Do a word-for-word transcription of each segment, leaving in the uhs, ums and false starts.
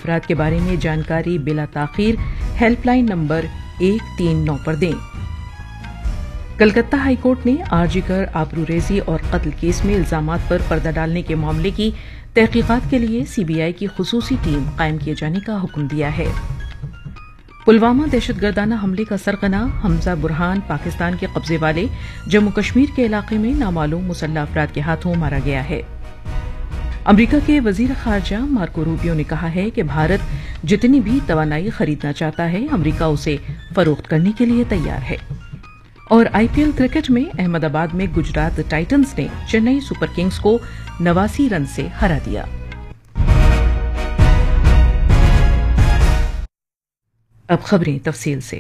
افراد کے بارے میں جانکاری بلا تاخیر ہیلپ لائن نمبر ایک تین نو پر دیں۔ کلکتہ ہائی کورٹ نے آرجی کر آبروریزی اور قتل کیس میں الزامات پر پردہ ڈالنے کے معاملے کی تحقیقات کے لیے سی بی آئی کی خصوصی ٹیم قائم کیے جانے کا حکم دیا ہے۔ پلوامہ دہشت گردانہ حملے کا سرغنہ حمزہ برہان پاکستان کے قبضے والے جموں کشمیر کے علاقے میں نامعلوم مسلح افراد کے ہاتھوں مارا گیا ہے۔ امریکہ کے وزیر خارجہ مارکو روبیو نے کہا ہے کہ بھارت جتنی بھی توانائی خریدنا چاہتا ہے امریکہ اسے فروخت کرنے کے لیے تیار ہے۔ اور آئی پی ایل کرکٹ میں احمد آباد میں گجرات ٹائٹنز نے چنئی سپر کنگز کو نواسی رن سے ہرا دیا۔ اب خبریں تفصیل سے۔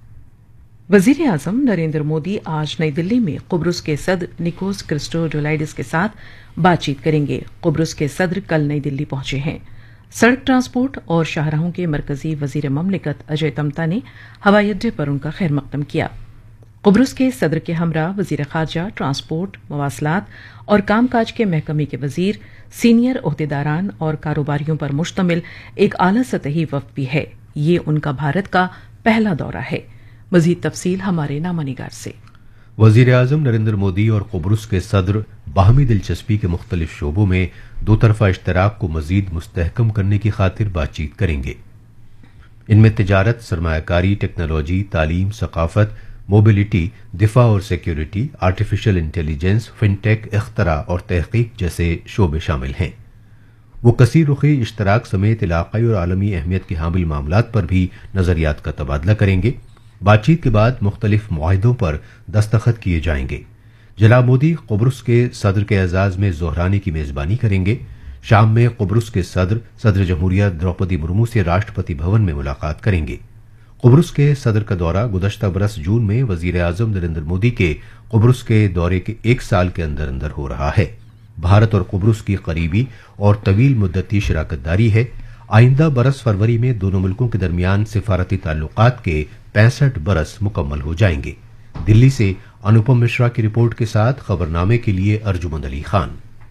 وزیر اعظم نریندر مودی آج نئی دلی میں قبرص کے صدر نکوس کرسٹوڈولائیڈس کے ساتھ بات چیت کریں گے۔ قبرص کے صدر کل نئی دلی پہنچے ہیں۔ سڑک ٹرانسپورٹ اور شاہراہوں کے مرکزی وزیر مملکت اجے تمتا نے ہوائی اڈے پر ان کا خیر مقدم کیا۔ قبرص کے صدر کے ہمراہ وزیر خارجہ، ٹرانسپورٹ، مواصلات اور کام کاج کے محکمے کے وزیر، سینئر عہدیداران اور کاروباریوں پر مشتمل ایک اعلی سطحی وفد بھی ہے۔ یہ ان کا بھارت کا پہلا دورہ ہے۔ مزید تفصیل ہمارے نامہ نگار سے۔ وزیر اعظم نریندر مودی اور قبرص کے صدر باہمی دلچسپی کے مختلف شعبوں میں دو طرفہ اشتراک کو مزید مستحکم کرنے کی خاطر بات چیت کریں گے۔ ان میں تجارت، سرمایہ کاری، ٹیکنالوجی، تعلیم، ثقافت، موبلٹی، دفاع اور سیکیورٹی، آرٹیفیشل انٹیلیجنس، فن ٹیک، اختراع اور تحقیق جیسے شعبے شامل ہیں۔ وہ کثیر رخی اشتراک سمیت علاقائی اور عالمی اہمیت کے حامل معاملات پر بھی نظریات کا تبادلہ کریں گے۔ بات چیت کے بعد مختلف معاہدوں پر دستخط کیے جائیں گے۔ جناب مودی قبرص کے صدر کے اعزاز میں ظہرانے کی میزبانی کریں گے۔ شام میں قبرص کے صدر صدر جمہوریہ دروپدی مرمو سے راشٹرپتی بھون میں ملاقات کریں گے۔ قبرص کے صدر کا دورہ گزشتہ برس جون میں وزیر اعظم نریندر مودی کے قبرص کے دورے کے ایک سال کے اندر اندر ہو رہا ہے۔ بھارت اور قبرص کی قریبی اور طویل مدتی شراکت داری ہے۔ آئندہ برس فروری میں دونوں ملکوں کے درمیان سفارتی تعلقات کے پینسٹھ برس مکمل ہو جائیں گے۔ دلی سے انوپم مشرا کی رپورٹ کے ساتھ خبرنامے کے لیے ارجمند Ali Khan.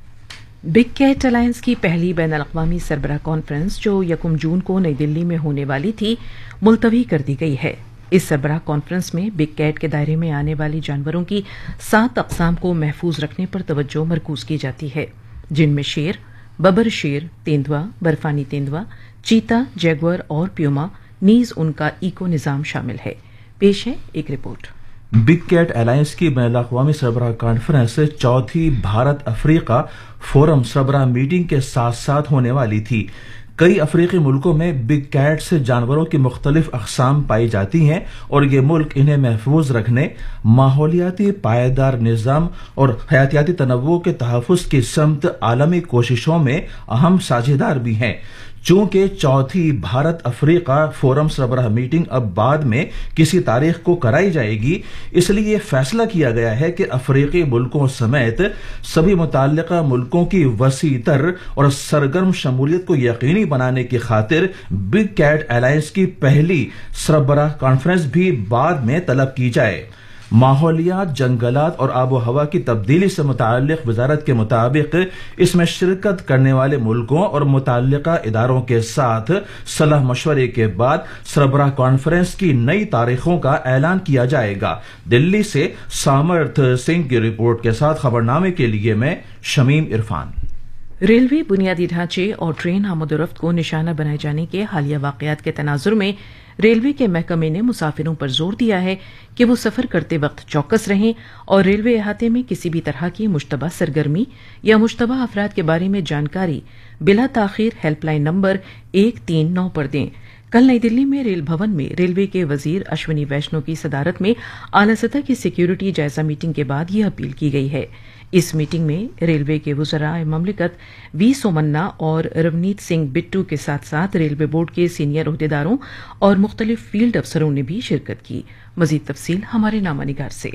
Big Kate alliance کی پہلی بین الاقوامی سربراہ کانفرنس جو یکم جون کو نئی دلی میں ہونے والی تھی ملتوی کر دی گئی ہے۔ اس سربراہ کانفرنس میں بگ کیٹ کے دائرے میں آنے والی جانوروں کی سات اقسام کو محفوظ رکھنے پر توجہ مرکوز کی جاتی ہے، جن میں شیر، ببر شیر، تیندوا، برفانی تیندوا، چیتا، جیگور اور پیوما نیز ان کا ایکو نظام شامل ہے۔ پیش ہے ایک رپورٹ۔ بگ کیٹ الائنس کی بین الاقوامی سربراہ کانفرنس چوتھی بھارت افریقہ فورم سربراہ میٹنگ کے ساتھ ساتھ ہونے والی تھی۔ کئی افریقی ملکوں میں بگ کیٹس جانوروں کی مختلف اقسام پائی جاتی ہیں اور یہ ملک انہیں محفوظ رکھنے، ماحولیاتی پائیدار نظام اور حیاتیاتی تنوع کے تحفظ کی سمت عالمی کوششوں میں اہم ساجھیدار بھی ہیں۔ چونکہ چوتھی بھارت افریقہ فورم سربراہ میٹنگ اب بعد میں کسی تاریخ کو کرائی جائے گی، اس لیے یہ فیصلہ کیا گیا ہے کہ افریقی ملکوں سمیت سبھی متعلقہ ملکوں کی وسیع تر اور سرگرم شمولیت کو یقینی بنانے کی خاطر بگ کیٹ الائنس کی پہلی سربراہ کانفرنس بھی بعد میں طلب کی جائے۔ ماحولیات، جنگلات اور آب و ہوا کی تبدیلی سے متعلق وزارت کے مطابق اس میں شرکت کرنے والے ملکوں اور متعلقہ اداروں کے ساتھ صلاح مشورے کے بعد سربراہ کانفرنس کی نئی تاریخوں کا اعلان کیا جائے گا۔ دلی سے سامرتھ سنگھ کی رپورٹ کے ساتھ خبرنامے کے لیے میں شمیم عرفان۔ ریلوے بنیادی ڈھانچے اور ٹرین آمد و رفت کو نشانہ بنائے جانے کے حالیہ واقعات کے تناظر میں ریلوے کے محکمے نے مسافروں پر زور دیا ہے کہ وہ سفر کرتے وقت چوکس رہیں اور ریلوے احاطے میں کسی بھی طرح کی مشتبہ سرگرمی یا مشتبہ افراد کے بارے میں جانکاری بلا تاخیر ہیلپ لائن نمبر ایک تین نو پر دیں۔ کل نئی دلی میں ریل بھون میں ریلوے کے وزیر اشونی ویشنو کی صدارت میں اعلی سطح کی سیکیورٹی جائزہ میٹنگ کے بعد یہ اپیل کی گئی ہے۔ اس میٹنگ میں ریلوے کے وزراء مملکت وی سومنا اور روینیت سنگھ بٹو کے ساتھ ساتھ ریلوے بورڈ کے سینئر عہدیداروں اور مختلف فیلڈ افسروں نے بھی شرکت کی۔ مزید تفصیل ہمارے نامہ نگار سے۔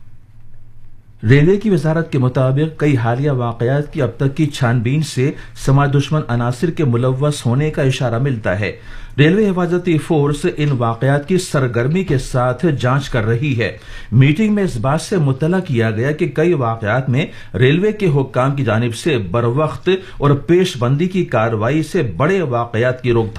ریلوے کی وزارت کے مطابق کئی حالیہ واقعات کی اب تک کی چھان بین سے سماج دشمن عناصر کے ملوث ہونے کا اشارہ ملتا ہے۔ ریلوے حفاظتی فورس ان واقعات کی سرگرمی کے ساتھ جانچ کر رہی ہے۔ میٹنگ میں اس بات سے مطلع کیا گیا کہ کئی واقعات میں ریلوے کے حکام کی جانب سے بروقت اور پیش بندی کی کارروائی سے بڑے واقعات کی روک